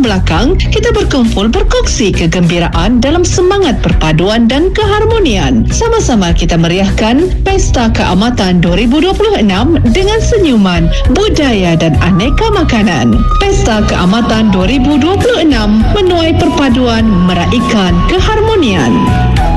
belakang, kita berkumpul berkongsi kegembiraan dalam semangat perpaduan dan keharmonian. Sama-sama kita meriahkan Pesta Keamatan 2026 dengan senyuman, budaya dan aneka makanan. Pesta Keamatan 2026 menuai perpaduan, meraikan keharmonian.